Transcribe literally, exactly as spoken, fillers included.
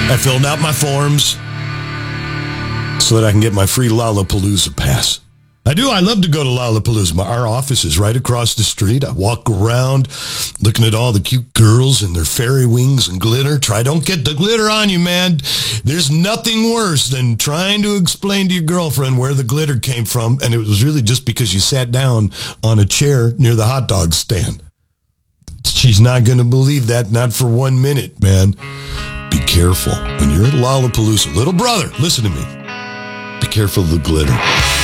I filled out my forms so that I can get my free Lollapalooza pass. I do. I love to go to Lollapalooza. My, our office is right across the street. I walk around looking at all the cute girls and their fairy wings and glitter. Try, don't get the glitter on you, man. There's nothing worse than trying to explain to your girlfriend where the glitter came from, and it was really just because you sat down on a chair near the hot dog stand. She's not going to believe that, not for one minute, man. Be careful. When you're at Lollapalooza, little brother, listen to me. Be careful of the glitter.